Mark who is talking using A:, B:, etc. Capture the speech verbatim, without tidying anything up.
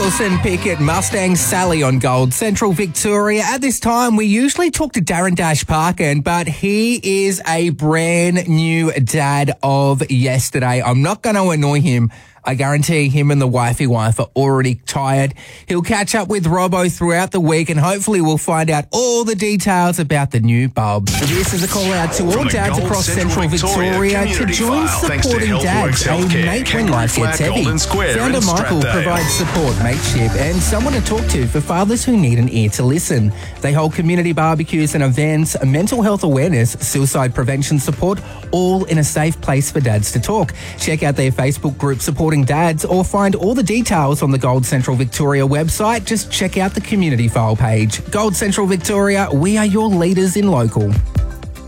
A: Wilson Pickett, Mustang Sally on Gold Central Victoria. At this time, we usually talk to Darren Dash Parkin, but he is a brand new dad of yesterday. I'm not going to annoy him. I guarantee him and the wifey wife are already tired. He'll catch up with Robbo throughout the week and hopefully we'll find out all the details about the new bulb. This is a call out to all dads across Central Victoria to join supporting dads. A mate when life gets heavy. Founder Michael provides support, mateship and someone to talk to for fathers who need an ear to listen. They hold community barbecues and events, mental health awareness, suicide prevention support, all in a safe place for dads to talk. Check out their Facebook group supporting dads or find all the details on the Gold Central Victoria website. Just check out the community file page. Gold Central Victoria, we are your leaders in local.